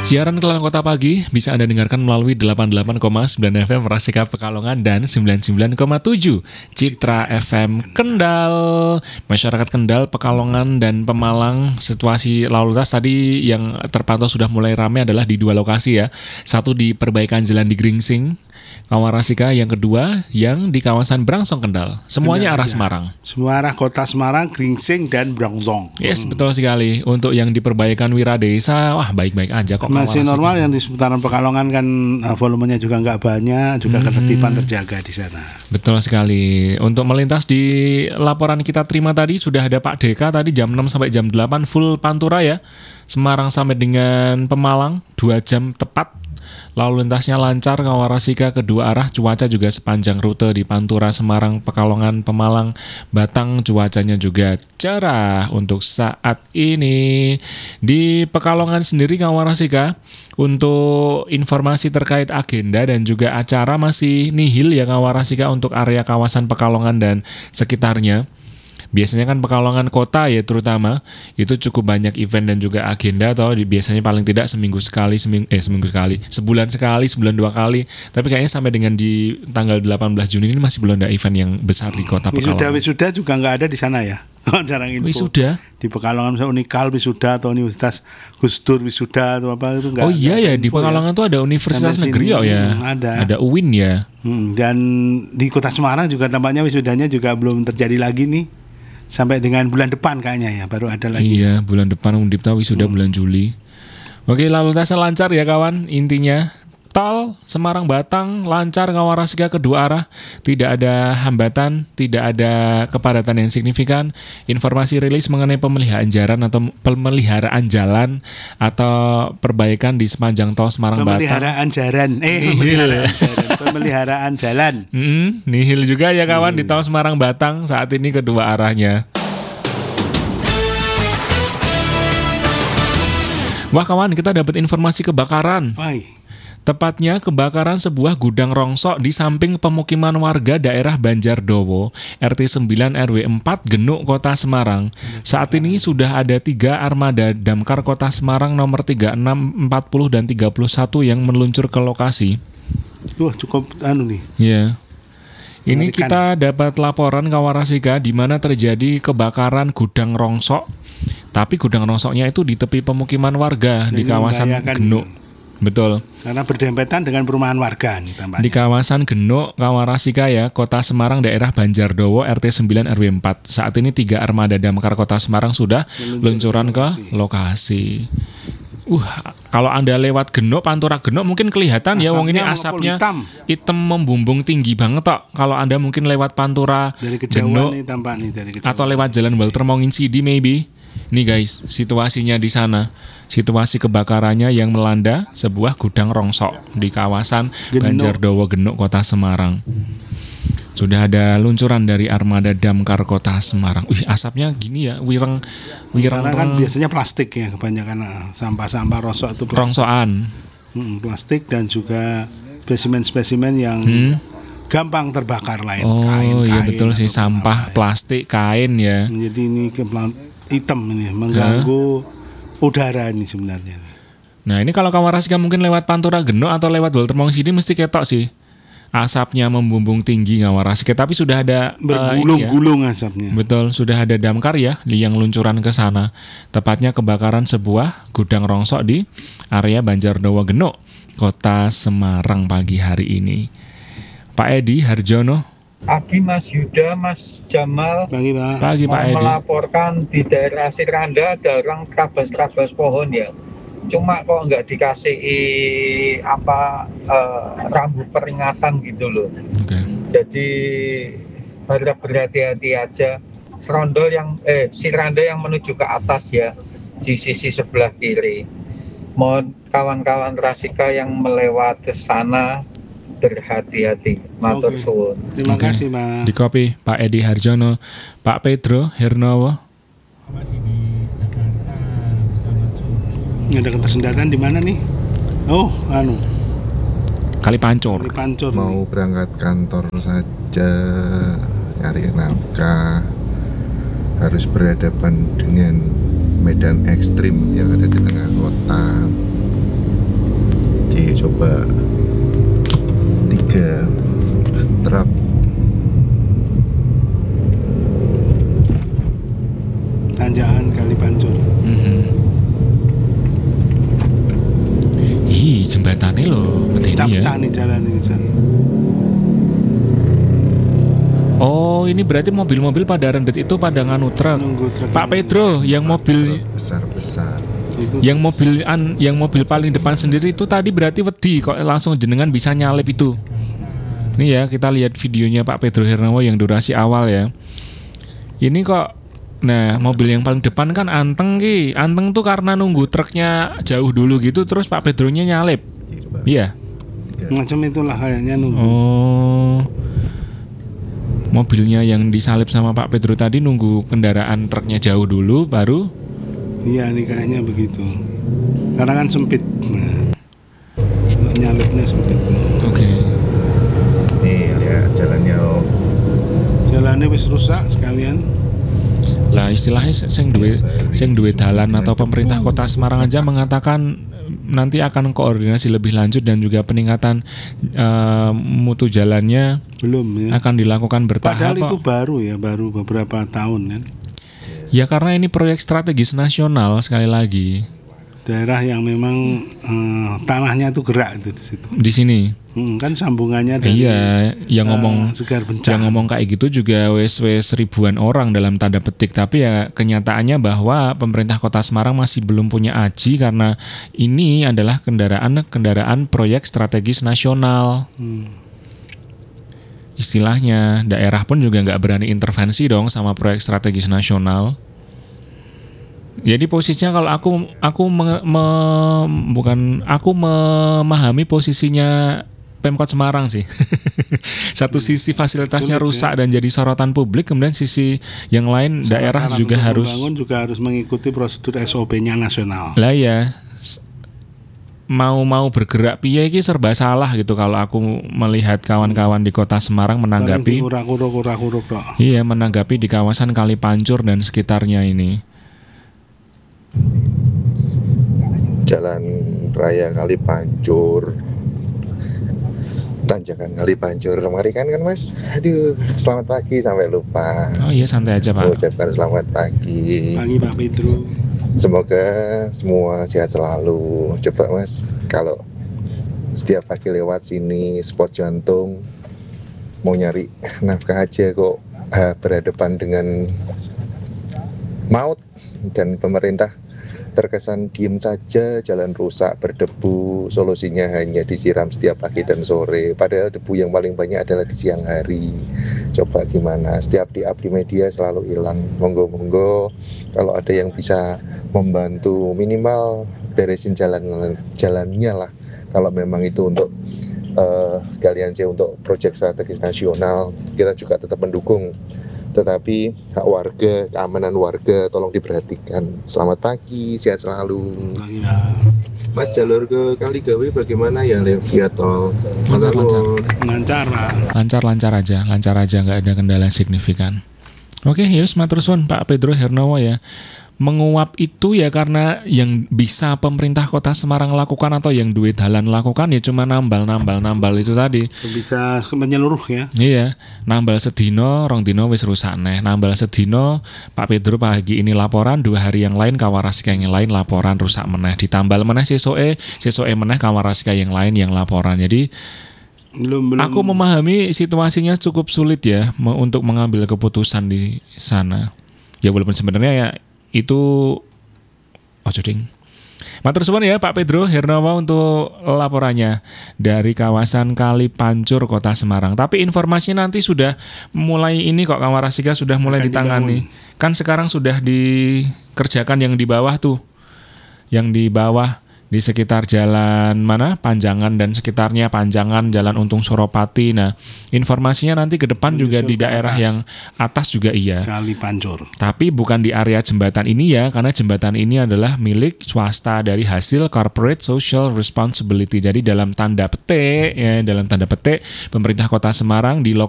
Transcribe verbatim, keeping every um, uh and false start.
Siaran Kelan Kota Pagi bisa Anda dengarkan melalui delapan puluh delapan koma sembilan F M Rasika Pekalongan dan sembilan puluh sembilan koma tujuh Citra F M Kendal. Masyarakat Kendal, Pekalongan, dan Pemalang, situasi lalu lintas tadi yang terpantau sudah mulai ramai adalah di dua lokasi ya. Satu di perbaikan jalan di Gringsing, Kawarasika, yang kedua yang di kawasan Brangsong Kendal. Semuanya arah Semarang. Semua arah kota Semarang, Gringsing, dan Brangsong. Yes, hmm. betul sekali. Untuk yang di perbaikan Wiradesa, wah baik-baik aja kok. Masih normal. Yang di seputaran Pekalongan kan volumenya juga nggak banyak, juga hmm. ketertiban terjaga di sana. Betul sekali. Untuk melintas di laporan kita terima tadi sudah ada Pak Deka tadi jam enam sampai jam delapan full Pantura ya. Semarang sampai dengan Pemalang dua jam tepat. Lalu lintasnya lancar, Kawarasika kedua arah, cuaca juga sepanjang rute di Pantura, Semarang, Pekalongan, Pemalang, Batang, cuacanya juga cerah untuk saat ini. Di Pekalongan sendiri Kawarasika, untuk informasi terkait agenda dan juga acara masih nihil ya Kawarasika untuk area kawasan Pekalongan dan sekitarnya. Biasanya kan Pekalongan kota ya terutama itu cukup banyak event dan juga agenda atau biasanya paling tidak seminggu sekali seminggu eh seminggu sekali sebulan sekali sebulan dua kali, tapi kayaknya sampai dengan di tanggal delapan belas Juni ini masih belum ada event yang besar di kota Pekalongan. Wisuda wisuda juga nggak ada di sana ya. Jarang info. Wisuda di Pekalongan misalnya Unikal wisuda atau Universitas Gus Dur wisuda atau apa itu nggak. Oh iya ya, di Pekalongan ya. Tuh ada Universitas Sampai Negeri oh ya. Ada. Ada U I N ya. Hmm, dan di Kota Semarang juga tampaknya wisudanya juga belum terjadi lagi nih. Sampai dengan bulan depan kayaknya ya baru ada lagi. Iya, bulan depan Undipta wisuda hmm. bulan Juli. Oke, lalu lintasnya lancar ya kawan. Intinya tol Semarang Batang lancar, Kawarasika kedua arah, tidak ada hambatan, tidak ada kepadatan yang signifikan. Informasi rilis mengenai pemeliharaan jalan atau pemeliharaan jalan atau perbaikan di sepanjang tol Semarang pemeliharaan Batang. Jalan. Eh, pemeliharaan jalan. Pemeliharaan jalan. Mm-hmm, nihil juga ya kawan nihil. Di tol Semarang Batang saat ini kedua arahnya. Wah kawan, kita dapat informasi kebakaran. Wai. Tepatnya kebakaran sebuah gudang rongsok di samping pemukiman warga daerah Banjardowo, R T sembilan R W empat Genuk, Kota Semarang. Saat ini sudah ada tiga armada damkar Kota Semarang nomor tiga puluh enam, empat puluh, dan tiga puluh satu yang meluncur ke lokasi. Wah cukup anu nih. Iya. Ini kita dapat laporan Kawarasika di mana terjadi kebakaran gudang rongsok. Tapi gudang rongsoknya itu di tepi pemukiman warga dan di kawasan Genuk. Ini. Betul. Karena berdempetan dengan perumahan warga nih tampaknya. Di kawasan Genuk, Kawarasika ya, Kota Semarang, daerah Banjardowo, R T sembilan R W empat. Saat ini tiga armada damkar Kota Semarang sudah luncuran ke lokasi. Uh, kalau Anda lewat Genuk, Pantura Genuk mungkin kelihatan asapnya ya, wong ini asapnya hitam. hitam membumbung tinggi banget tok. Kalau Anda mungkin lewat Pantura dari kejauhan nih tampak nih dari kejauhan. Atau lewat Jalan Walter Monginsidi maybe. Nih guys, situasinya di sana. Situasi kebakarannya yang melanda sebuah gudang rongsok di kawasan Genuk. Banjardowo Genuk, Kota Semarang. Sudah ada luncuran dari armada damkar Kota Semarang. Wih, asapnya gini ya, wireng wireng. Karena kan biasanya plastik ya, kebanyakan sampah-sampah rongsok itu plastik. Rongsokan. Hmm, plastik dan juga spesimen-spesimen yang hmm. gampang terbakar lain. Oh, kain, iya kain betul sih, sampah, plastik, kain ya. Jadi ini hitam ini mengganggu huh? udara ini sebenarnya. Nah ini kalau Kawarasika mungkin lewat Pantura Genuk atau lewat Walter Monginsidi mesti ketok sih. Asapnya membumbung tinggi Kawarasika, tapi sudah ada bergulung-gulung uh, ya. asapnya. Betul, sudah ada damkar ya yang luncuran ke sana. Tepatnya kebakaran sebuah gudang rongsok di area Banjardowo Genuk, Kota Semarang pagi hari ini. Pak Edi Harjono. Pagi Mas Yuda, Mas Jamal. Pagi Pak. Pagi Pak Edi. Melaporkan di daerah Siranda ada orang terabas-terabas pohon ya. Cuma kok nggak dikasih apa uh, rambu peringatan gitu loh. Okay. Jadi harap berhati-hati aja. Serondol yang eh Siranda yang menuju ke atas ya di sisi sebelah kiri. Mohon kawan-kawan Rasika yang melewat ke sana berhati-hati. Matur okay. suwun. Terima okay. kasih Pak. Di kopi Pak Edi Harjono, Pak Pedro Hernowo. Masih di Jakarta bersama Cucu. Ada ketersendatan di mana nih? Oh, anu. Kali Pancur. Kali Pancur. Mau nih. berangkat kantor saja, nyari nafkah, harus berhadapan dengan medan ekstrim yang ada di tengah kota. Ih, jembatannya loh, medeni ya. Pecah nih jalan ini San. Oh, ini berarti mobil-mobil pada rendet itu pada nganu truk. Nunggu truk Pak ini. Pedro, yang mobil besar-besar. Itu yang mobil an, yang mobil paling depan sendiri itu tadi berarti wedi kok langsung jenengan bisa nyalip itu. Ini ya, kita lihat videonya Pak Pedro Hernawo yang durasi awal ya. Ini kok, nah mobil yang paling depan kan anteng ki, anteng tuh karena nunggu truknya jauh dulu gitu, terus Pak Pedronya nyalip. Iya. macam itulah kayaknya nunggu. Oh, mobilnya yang disalip sama Pak Pedro tadi nunggu kendaraan truknya jauh dulu, baru. Iya nih kayaknya begitu. Karena kan sempit. Nah, nyalipnya sempit. Oke. Okay. Nih lihat jalannya. Oh. Jalannya wis rusak sekalian. Lah istilahnya sing duwe sing duwe dalan atau pemerintah Kota Semarang aja mengatakan nanti akan koordinasi lebih lanjut dan juga peningkatan uh, mutu jalannya Belum ya. akan dilakukan bertahap. Padahal itu kok. baru ya, baru beberapa tahun kan. Ya karena ini proyek strategis nasional sekali lagi. Daerah yang memang eh, tanahnya itu gerak itu di situ. Di sini. Hmm, kan sambungannya dari Iya, yang eh, ngomong Segar Bencana. yang ngomong kayak gitu juga wes wes ribuan orang dalam tanda petik, tapi ya kenyataannya bahwa pemerintah Kota Semarang masih belum punya aji karena ini adalah kendaraan kendaraan proyek strategis nasional. Hmm. Istilahnya daerah pun juga nggak berani intervensi dong sama proyek strategis nasional. Jadi posisinya kalau aku aku me, me- bukan aku memahami posisinya Pemkot Semarang sih. Satu sisi fasilitasnya Sulit, rusak ya. dan jadi sorotan publik, kemudian sisi yang lain daerah Syarat-syarat juga untuk harus membangun juga harus mengikuti prosedur S O P-nya nasional. lah ya s- mau-mau bergerak piye iki serba salah gitu kalau aku melihat kawan-kawan di Kota Semarang Paling menanggapi diurak-uruk urak-uruk tok. iya menanggapi di kawasan Kali Pancur dan sekitarnya ini. Jalan Raya Kali Pancur, tanjakan Kali Pancur kemarin kan kan Mas. Aduh, selamat pagi sampai lupa. Oh iya santai aja Pak. Ucapkan selamat pagi. Pagi Pak Pedro. Semoga semua sehat selalu. Coba Mas, kalau setiap pagi lewat sini spot jantung mau nyari nafkah aja kok eh, berhadapan dengan maut dan pemerintah terkesan diem saja, jalan rusak, berdebu, solusinya hanya disiram setiap pagi dan sore, padahal debu yang paling banyak adalah di siang hari. Coba gimana, setiap di up di media selalu hilang. Monggo-monggo kalau ada yang bisa membantu minimal beresin jalan jalannya lah, kalau memang itu untuk uh, kalian sih untuk proyek strategis nasional, kita juga tetap mendukung. Tetapi hak warga, keamanan warga tolong diperhatikan. Selamat pagi, sehat selalu. Pagi Pak. Mas, jalur ke Kaligawe bagaimana ya, via tol? Lancar, lancar. Lancar Pak. Lancar-lancar aja, lancar aja, nggak ada kendala yang signifikan. Oke, yus matur suwun Pak Pedro Hernawo ya. Menguap itu ya karena yang bisa pemerintah Kota Semarang lakukan atau yang duit dalan lakukan ya cuma nambal-nambal-nambal itu tadi. Bisa menyeluruh ya. Iya, nambal sedino, rong dino wis rusak neh. Nambal sedino, Pak Pedro pagi ini laporan, dua hari yang lain kawarasika yang lain laporan rusak meneh. Ditambal meneh sesoke, sesoke meneh kawarasika yang lain yang laporan. Jadi Belum belum. aku memahami situasinya cukup sulit ya me- untuk mengambil keputusan di sana. Ya walaupun sebenarnya ya itu ojo ding. Matur suwun ya Pak Pedro Hernawo untuk laporannya dari kawasan Kali Pancur Kota Semarang. Tapi informasinya nanti sudah mulai ini kok Kawarasika sudah mulai Akan ditangani. Kan sekarang sudah dikerjakan yang di bawah tuh. Yang di bawah di sekitar jalan mana Panjangan dan sekitarnya, Panjangan, Jalan Untung Suropati. Nah, informasinya nanti ke depan juga Menyusul di ke daerah atas. yang atas juga iya. Kali Pancur. Tapi bukan di area jembatan ini ya, karena jembatan ini adalah milik swasta dari hasil corporate social responsibility. Jadi dalam tanda petik ya, dalam tanda petik pemerintah Kota Semarang di